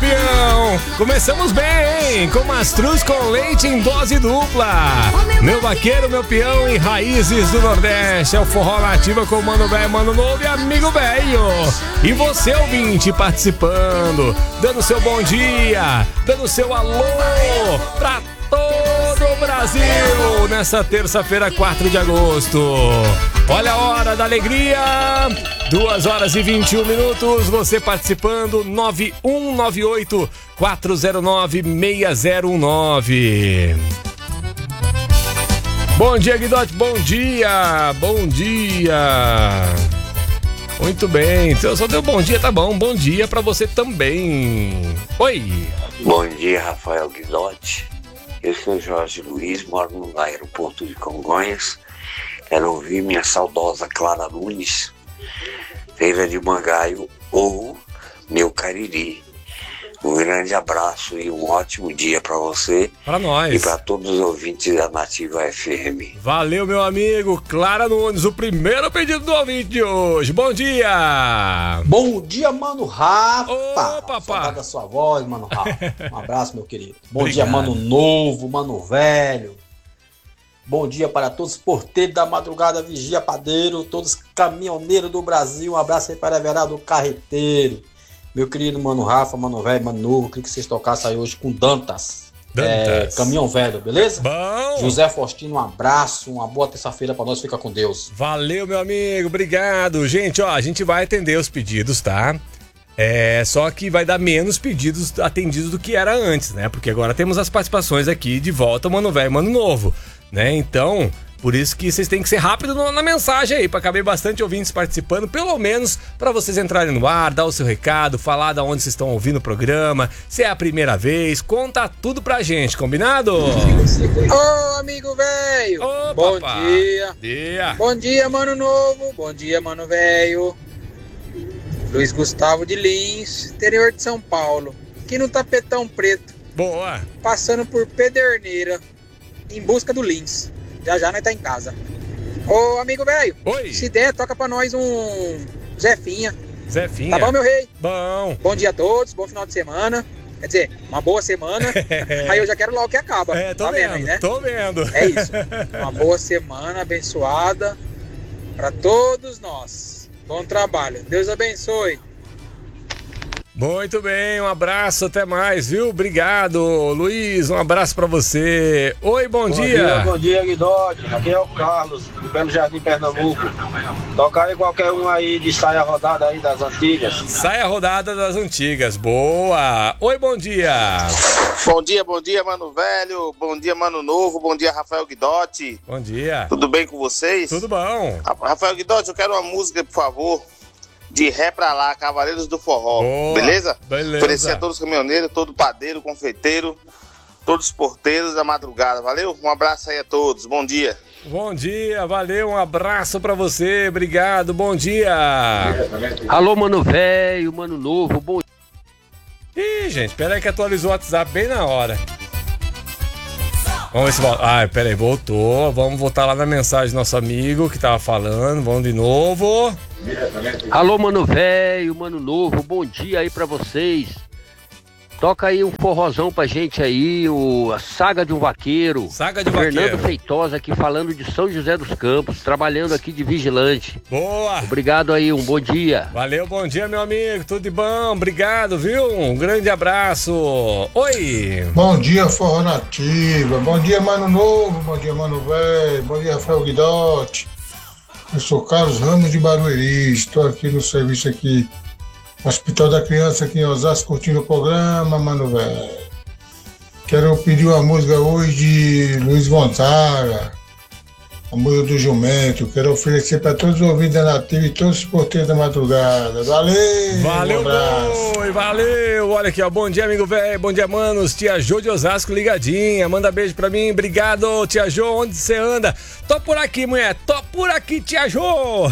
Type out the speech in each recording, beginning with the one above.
peão! Começamos bem, com mastruz com leite em dose dupla. Meu vaqueiro, meu peão e raízes do Nordeste. É o Forró Nativa com Mano Velho, Mano Novo e Amigo Velho. E você, ouvinte, participando, dando seu bom dia, dando seu alô pra todo o Brasil nessa terça-feira, 4 de agosto. Olha a hora da alegria, 2h21, você participando, 9198-409-6019. Bom dia, Guidotti, bom dia, bom dia. Muito bem, se eu só deu bom dia, tá bom, bom dia pra você também. Oi. Bom dia, Rafael Guidotti. Eu sou Jorge Luiz, moro no aeroporto de Congonhas. Quero ouvir minha saudosa Clara Nunes, Feira de Mangaio ou Meu Cariri. Um grande abraço e um ótimo dia para você. Para nós. E para todos os ouvintes da Nativa FM. Valeu, meu amigo. Clara Nunes, o primeiro pedido do ouvinte de hoje. Bom dia. Bom dia, Mano Rafa. Ô, papá. Saudade da sua voz, Mano Rafa. Um abraço, meu querido. Bom dia, Mano Novo, Mano Velho. Bom dia para todos os porteiros da madrugada, vigia padeiro, todos os caminhoneiros do Brasil. Um abraço aí para Everardo Carreteiro. Meu querido Mano Rafa, Mano Velho, Mano Novo, queria que vocês tocassem aí hoje com Dantas. Caminhão Velho, beleza? Bom. José Faustino, um abraço, uma boa terça-feira pra nós, fica com Deus. Valeu, meu amigo, obrigado. Gente, ó, a gente vai atender os pedidos, tá? Só que vai dar menos pedidos atendidos do que era antes, né? Porque agora temos as participações aqui de volta, Mano Velho, Mano Novo, né? Então, por isso que vocês têm que ser rápidos na mensagem aí, pra caber bastante ouvintes participando, pelo menos pra vocês entrarem no ar, dar o seu recado, falar da onde vocês estão ouvindo o programa, se é a primeira vez, conta tudo pra gente, combinado? Ô, amigo velho! Bom dia! Bom dia, Mano Novo! Bom dia, Mano Velho! Luiz Gustavo de Lins, interior de São Paulo, aqui no Tapetão Preto. Boa! Passando por Pederneira, em busca do Lins. Já já nós tá em casa. Ô, amigo velho. Oi. Se der, toca pra nós um Zefinha. Zefinha. Tá bom, meu rei? Bom. Bom dia a todos, bom final de semana. Quer dizer, uma boa semana. Aí eu já quero logo que acaba. Tô tá vendo aí, né? Tô vendo. É isso. Uma boa semana abençoada pra todos nós. Bom trabalho. Deus abençoe. Muito bem, um abraço, até mais, viu? Obrigado, Luiz, um abraço pra você. Oi, bom dia. Bom dia, Guidotti. Aqui é o Carlos, do Belo Jardim, Pernambuco. Toca aí qualquer um aí de saia rodada aí das antigas. Saia rodada das antigas, boa. Oi, bom dia. Bom dia, Mano Velho. Bom dia, Mano Novo. Bom dia, Rafael Guidotti. Bom dia. Tudo bem com vocês? Tudo bom. Rafael Guidotti, eu quero uma música, por favor, de Ré pra Lá, Cavaleiros do Forró. Boa, beleza? Beleza. A todos os caminhoneiros, todo padeiro, confeiteiro, todos os porteiros da madrugada. Valeu? Um abraço aí a todos. Bom dia. Bom dia, valeu, um abraço pra você, obrigado, bom dia. Alô, Mano Velho, Mano Novo, bom dia. Ih, gente, pera aí que atualizou o WhatsApp bem na hora. Vamos ver se volta. Ah, pera aí, voltou. Vamos voltar lá na mensagem do nosso amigo que tava falando. Vamos de novo. Alô, Mano Velho, Mano Novo, bom dia aí pra vocês. Toca aí um forrozão pra gente aí, a Saga de um Vaqueiro. Saga de Fernando Vaqueiro. Feitosa aqui falando de São José dos Campos, trabalhando aqui de vigilante. Boa. Obrigado aí, um bom dia. Valeu, bom dia, meu amigo, tudo de bom, obrigado, viu? Um grande abraço. Oi. Bom dia, Forró Nativa. Bom dia, Mano Novo. Bom dia, Mano Velho. Bom dia, Rafael Guidotti. Eu sou Carlos Ramos de Barueri. Estou aqui no serviço aqui, Hospital da Criança aqui em Osasco, curtindo o programa, Mano Velho. Quero pedir uma música hoje de Luiz Gonzaga, a música do Jumento. Quero oferecer para todos os ouvintes da Nativa e todos os porteiros da madrugada. Valeu! Valeu, boi, valeu! Olha aqui, ó, bom dia, amigo velho, bom dia, manos. Tia Jô de Osasco ligadinha, manda beijo pra mim, obrigado, tia Jô, onde você anda? Tô por aqui, mulher, tô por aqui, tia Jô!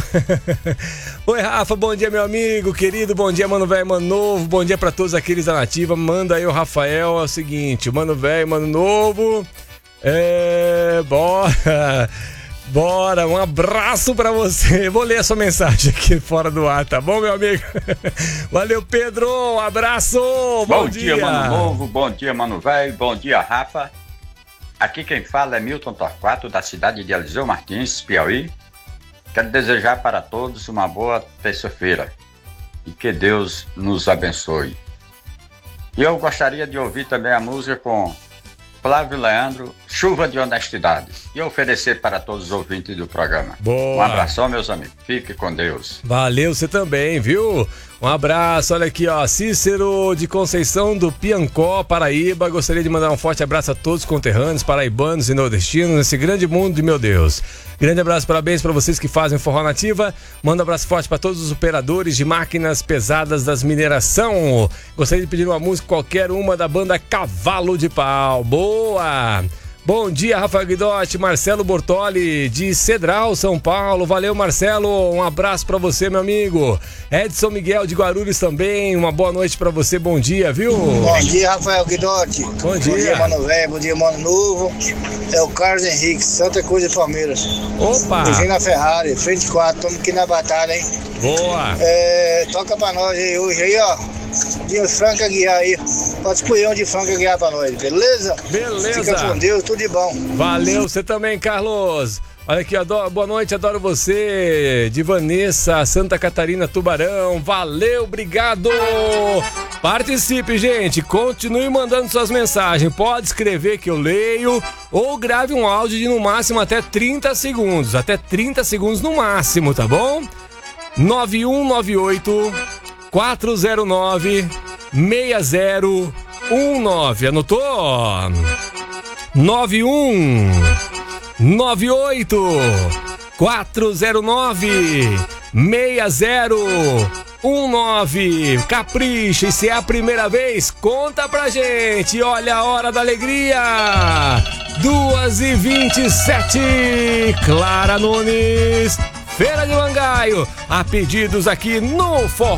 Oi, Rafa, bom dia, meu amigo, querido, bom dia, Mano Velho, Mano Novo, bom dia pra todos aqueles da Nativa, manda aí o Rafael, é o seguinte, Mano Velho, Mano Novo, bora... Bora, um abraço pra você. Vou ler a sua mensagem aqui fora do ar, tá bom, meu amigo? Valeu, Pedro, um abraço. Bom dia, Mano Novo, bom dia, Mano Velho, bom dia, Rafa. Aqui quem fala é Milton Torquato, da cidade de Eliseu Martins, Piauí. Quero desejar para todos uma boa terça-feira e que Deus nos abençoe. E eu gostaria de ouvir também a música com Flávio Leandro, Chuva de Honestidade, e oferecer para todos os ouvintes do programa. Boa. Um abração, meus amigos. Fique com Deus. Valeu, você também, viu? Um abraço, olha aqui, ó, Cícero de Conceição do Piancó, Paraíba. Gostaria de mandar um forte abraço a todos os conterrâneos, paraibanos e nordestinos nesse grande mundo de meu Deus. Grande abraço, parabéns para vocês que fazem Forró Nativa. Manda um abraço forte para todos os operadores de máquinas pesadas das mineração. Gostaria de pedir uma música, qualquer uma, da banda Cavalo de Pau. Boa! Bom dia, Rafael Guidotti, Marcelo Bortoli, de Cedral, São Paulo. Valeu, Marcelo, um abraço pra você, meu amigo. Edson Miguel, de Guarulhos também, uma boa noite pra você, bom dia, viu? Bom dia, Rafael Guidotti. Bom dia. Bom dia, Mano Velho, bom dia, Mano Novo. É o Carlos Henrique, Santa Cruz de Palmeiras. Opa! Vizinho na Ferrari, frente 4, estamos aqui na batalha, hein? Boa! Toca pra nós aí hoje aí, ó. De Franca Guiar aí. Pode escolher um de Franca Guiar pra nós, beleza? Beleza. Fica com Deus, tudo de bom. Valeu, você também, Carlos. Olha aqui, boa noite, adoro você. De Vanessa, Santa Catarina, Tubarão. Valeu, obrigado. Participe, gente. Continue mandando suas mensagens. Pode escrever que eu leio ou grave um áudio de no máximo até 30 segundos. Até 30 segundos no máximo, tá bom? 9198 409 6019. Anotou? 9198 409 6019. Capricha, e se é a primeira vez, conta pra gente. Olha a hora da alegria. 2h27. Clara Nunes, Feira de Mangaio. Há pedidos aqui no Forró